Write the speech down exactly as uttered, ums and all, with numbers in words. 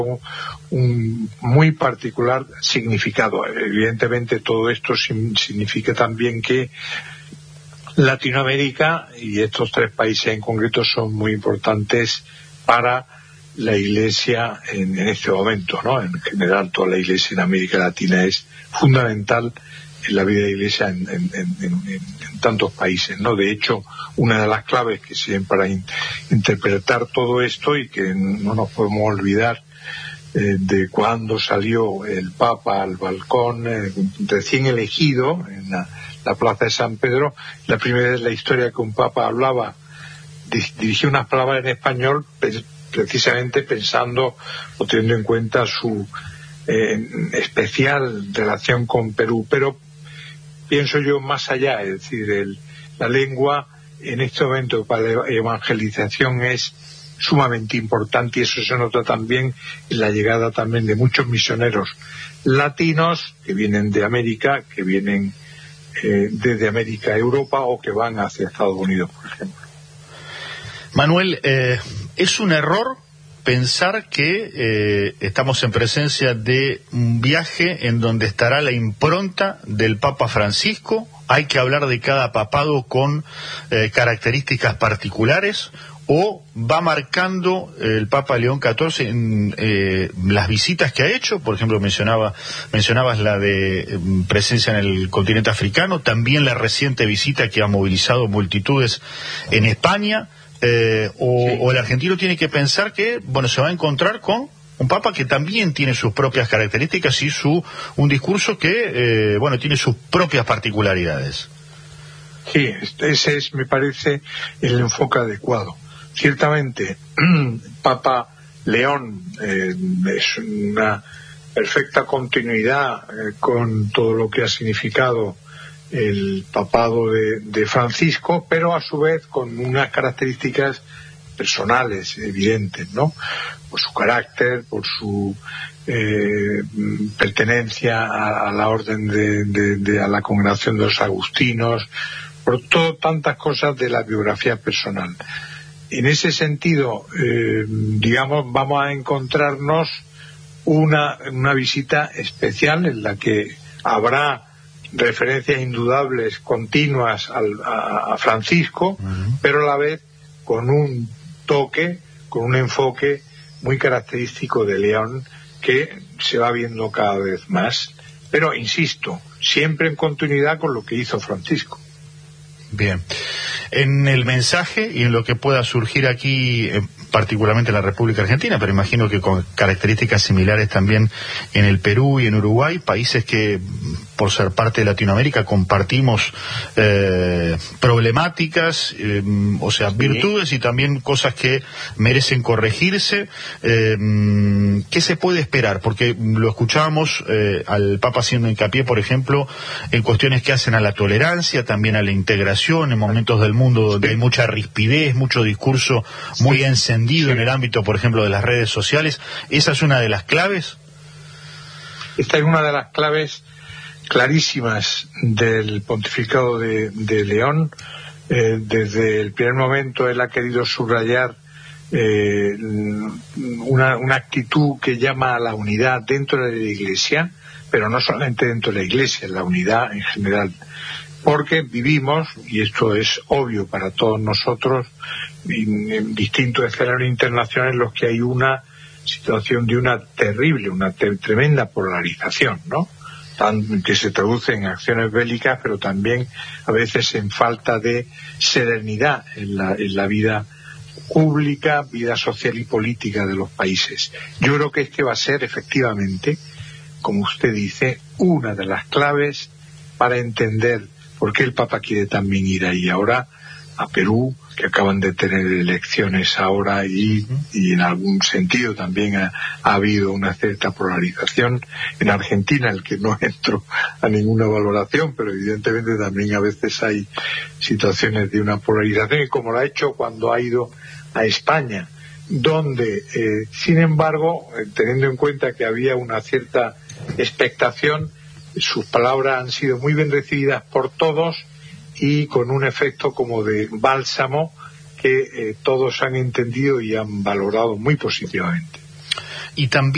un muy particular significado. Evidentemente todo esto significa también que Latinoamérica y estos tres países en concreto son muy importantes para la Iglesia en, en este momento, ¿no? En general toda la Iglesia en América Latina es fundamental en la vida de la Iglesia en, en, en, en, en tantos países, ¿no? De hecho, una de las claves que sirven para in, interpretar todo esto y que no nos podemos olvidar eh, de cuando salió el Papa al balcón eh, recién elegido en la, la plaza de San Pedro, la primera vez en la historia que un Papa hablaba, dirigió unas palabras en español precisamente pensando o teniendo en cuenta su eh, especial relación con Perú, pero pienso yo más allá, es decir, el, la lengua en este momento para la evangelización es sumamente importante y eso se nota también en la llegada también de muchos misioneros latinos que vienen de América, que vienen eh, desde América a Europa o que van hacia Estados Unidos, por ejemplo. Manuel, eh, ¿es un error pensar que eh, estamos en presencia de un viaje en donde estará la impronta del Papa Francisco? ¿Hay que hablar de cada papado con eh, características particulares? ¿O va marcando el Papa León catorce en eh, las visitas que ha hecho? Por ejemplo, mencionaba mencionabas la de eh, presencia en el continente africano, también la reciente visita que ha movilizado multitudes en España. Eh, o, sí. o el argentino tiene que pensar que, bueno, se va a encontrar con un papa que también tiene sus propias características y su un discurso que, eh, bueno, tiene sus propias particularidades. Sí, ese es, me parece, el enfoque adecuado. Ciertamente, Papa León eh, es una perfecta continuidad eh, con todo lo que ha significado el papado de, de Francisco, pero a su vez con unas características personales evidentes, ¿no? Por su carácter, por su eh, pertenencia a, a la orden de, de, de a la congregación de los agustinos, por todo, tantas cosas de la biografía personal. En ese sentido, eh, digamos, vamos a encontrarnos una, una visita especial en la que habrá referencias indudables continuas al, a, a Francisco, uh-huh. pero a la vez con un toque, con un enfoque muy característico de León que se va viendo cada vez más, pero insisto, siempre en continuidad con lo que hizo Francisco. Bien, en el mensaje y en lo que pueda surgir aquí, eh, particularmente en la República Argentina, pero imagino que con características similares también en el Perú y en Uruguay, países que por ser parte de Latinoamérica compartimos eh, problemáticas, eh, o sea, virtudes y también cosas que merecen corregirse. Eh, ¿Qué se puede esperar? Porque lo escuchábamos eh, al Papa haciendo hincapié, por ejemplo, en cuestiones que hacen a la tolerancia, también a la integración, en momentos del mundo donde hay mucha rispidez, mucho discurso muy encendido sí. en el ámbito, por ejemplo, de las redes sociales. ¿Esa es una de las claves? Esta es una de las claves clarísimas del pontificado de, de León. Eh, desde el primer momento él ha querido subrayar eh, una, una actitud que llama a la unidad dentro de la Iglesia, pero no solamente dentro de la Iglesia, la unidad en general. Porque vivimos, y esto es obvio para todos nosotros, en, en distintos escenarios internacionales en los que hay una situación de una terrible, una te- tremenda polarización, ¿no? Tan, que se traduce en acciones bélicas, pero también a veces en falta de serenidad en la, en la vida pública, vida social y política de los países. Yo creo que este va a ser efectivamente, como usted dice, una de las claves para entender por qué el Papa quiere también ir ahí ahora a Perú, que acaban de tener elecciones ahora y, y en algún sentido también ha, ha habido una cierta polarización. En Argentina, el que no entro a ninguna valoración, pero evidentemente también a veces hay situaciones de una polarización, y como lo ha hecho cuando ha ido a España, donde, eh, sin embargo, eh, teniendo en cuenta que había una cierta expectación, sus palabras han sido muy bien recibidas por todos y con un efecto como de bálsamo que eh, todos han entendido y han valorado muy positivamente. Y también